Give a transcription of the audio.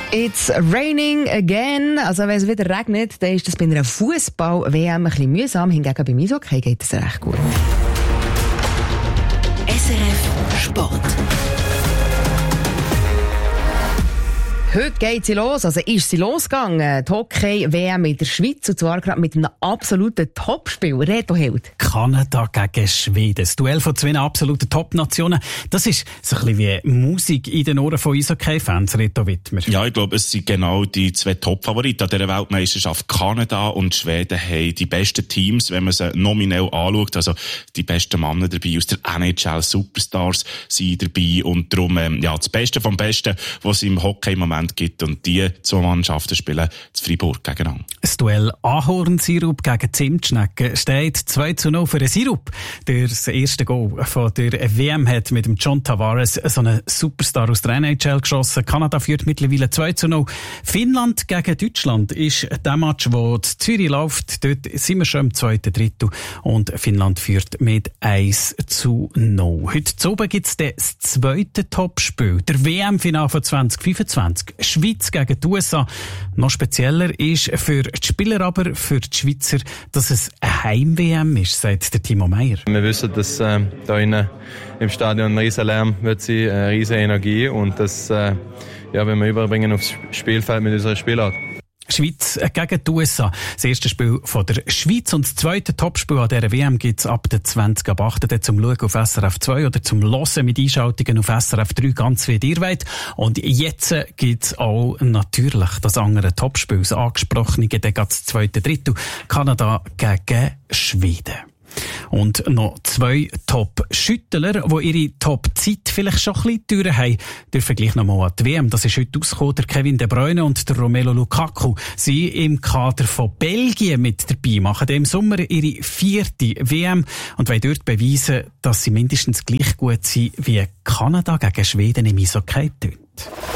It's raining again. Also wenn es wieder regnet, dann ist das bei einer Fußball-WM ein bisschen mühsam. Hingegen beim Eishockey geht es recht gut. SRF Sport. Heute geht sie los, also ist sie losgegangen. Die Hockey-WM in der Schweiz, und zwar gerade mit einem absoluten Topspiel. Reto Held. Kanada gegen Schweden. Das Duell von zwei absoluten Top-Nationen. Das ist so ein bisschen wie Musik in den Ohren von Eishockey-Fans, Reto Wittmer. Ja, ich glaube, es sind genau die zwei Top-Favoriten an dieser Weltmeisterschaft. Kanada und Schweden haben die besten Teams, wenn man sie nominell anschaut. Also die besten Männer dabei aus der NHL, Superstars sind dabei. Und darum, das Beste vom Besten, was es im Hockey im Moment gibt. Und die zwei Mannschaften spielen zu Freiburg gegeneinander. Das Duell Ahornsirup gegen Zimtschnecken steht 2:0 für den Sirup. Das erste Goal von der WM hat mit dem John Tavares so einen Superstar aus der NHL geschossen. Kanada führt mittlerweile 2:0. Finnland gegen Deutschland ist der Match, wo in Zürich läuft. Dort sind wir schon im zweiten Drittel und Finnland führt mit 1:0. Heute Abend gibt es das zweite Topspiel, der WM-Final von 2025. Schweiz gegen die USA. Noch spezieller ist für die Spieler, aber für die Schweizer, dass es eine Heim-WM ist, sagt der Timo Meyer. Wir wissen, dass da innen im Stadion ein riesen Lärm wird sein, eine riesen Energie, und das wenn wir überbringen aufs Spielfeld mit unserer Spielart. Schweiz gegen die USA. Das erste Spiel von der Schweiz und das zweite Topspiel an dieser WM gibt es ab der 20:08 zum Schauen auf SRF 2 oder zum Hören mit Einschaltungen auf SRF 3, ganz wie ihr wollt. Und jetzt gibt es auch natürlich das andere Topspiel, das angesprochene, dann geht das zweite Drittel, Kanada gegen Schweden. Und noch zwei Top-Schüttler, die ihre Top-Zeit vielleicht schon ein bisschen durch haben, dürfen gleich nochmal an die WM. Das ist heute rausgekommen, der Kevin De Bruyne und der Romelu Lukaku. Sie im Kader von Belgien mit dabei, machen im Sommer ihre 4. WM und wollen dort beweisen, dass sie mindestens gleich gut sind, wie Kanada gegen Schweden im Eishockey tönt.